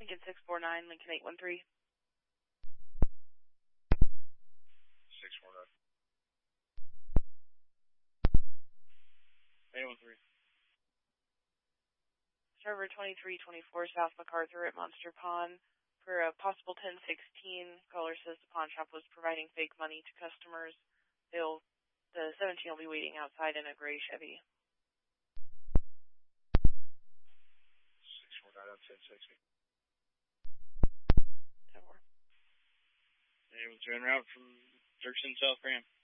Lincoln 649, Lincoln 813. 649. 813. Server 2324 South MacArthur at Monster Pawn. For a possible 1016, caller says the pawn shop was providing fake money to customers. The 17 will be waiting outside in a gray Chevy. 649 on 1060. 10-4. It was en route from Dirksen, South Graham.